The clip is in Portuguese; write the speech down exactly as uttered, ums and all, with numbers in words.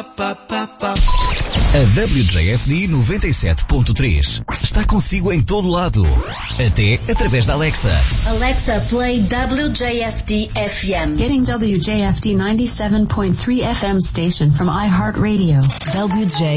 A W J F D noventa e sete ponto três está consigo em todo lado, até através da Alexa. Alexa, play W J F D F M. Getting W J F D ninety-seven point three F M station from iHeartRadio. W J